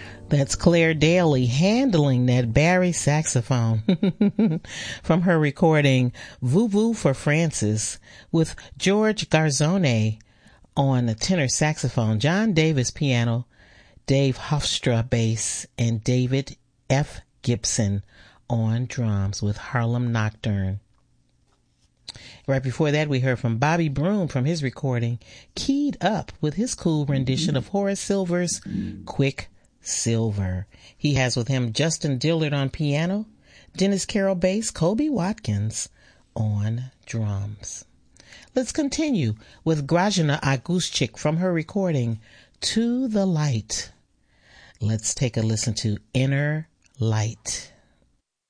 That's Claire Daly handling that Barry saxophone from her recording Voo Voo for Francis, with George Garzone on the tenor saxophone, John Davis piano, Dave Hofstra bass, and David F. Gibson on drums with Harlem Nocturne. Right before that, we heard from Bobby Broom from his recording Keyed Up with his cool rendition of Horace Silver's Quick Silver. He has with him Justin Dillard on piano, Dennis Carroll bass, Kobe Watkins on drums. Let's continue with Grażyna Aguszczyk from her recording To the Light. Let's take a listen to Inner Light.